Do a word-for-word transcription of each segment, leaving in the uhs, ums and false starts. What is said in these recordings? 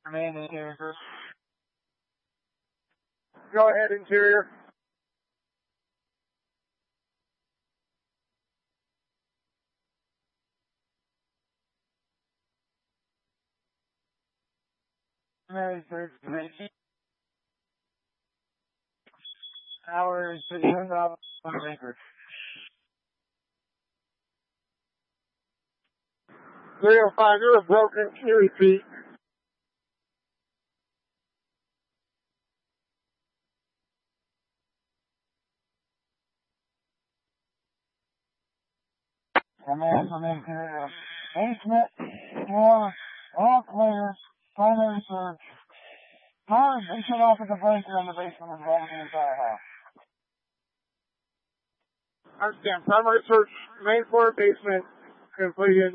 Remain interior. Go ahead, interior. Mary Church, hours to turn off on record. three oh five, you're a broken. Can you repeat? Come in from interior. Basement, floor, all clear. Primary search. Cars, they shut off at the breaker in the basement as well as the entire house. Understand. Primary search, main floor, basement, completed.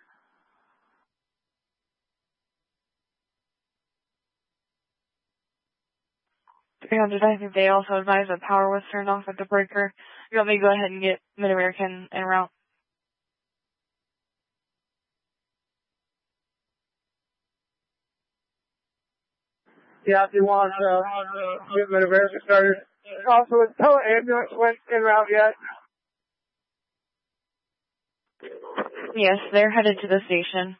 three hundred, I think they also advised that power was turned off at the breaker. You want me to go ahead and get Mid-American en route? Yeah, if you want to uh, get Mid-American started. Also, no ambulance went en route yet. Yes, they're headed to the station.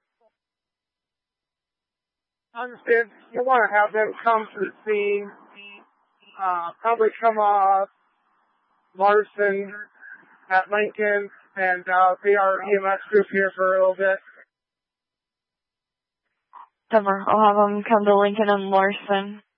Understand. You want to have them come to the scene. Uh, probably come off Larson at Lincoln and uh, be our E M S group here for a little bit. Summer, I'll have them come to Lincoln and Larson.